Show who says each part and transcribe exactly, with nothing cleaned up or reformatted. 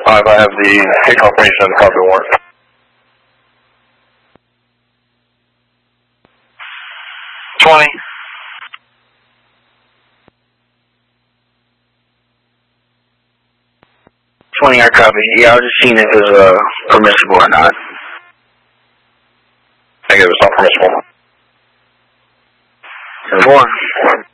Speaker 1: five, I have the hit confirmation of the property warrant. twenty.
Speaker 2: twenty, I copy. Yeah, I was just seeing if it was uh, permissible or not.
Speaker 1: Negative, it's not permissible.
Speaker 2: ten four.